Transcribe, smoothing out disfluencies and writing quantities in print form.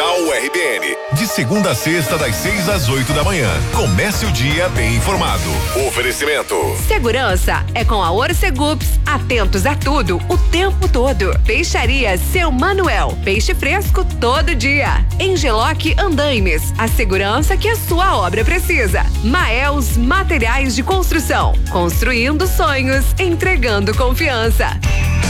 Jornal RBN. De segunda a sexta, das 6 às 8 da manhã. Comece o dia bem informado. Oferecimento. Segurança é com a Orcegups. Atentos a tudo, o tempo todo. Peixaria Seu Manuel. Peixe fresco todo dia. Engeloc Andaimes. A segurança que a sua obra precisa. Maels Materiais de Construção. Construindo sonhos, entregando confiança.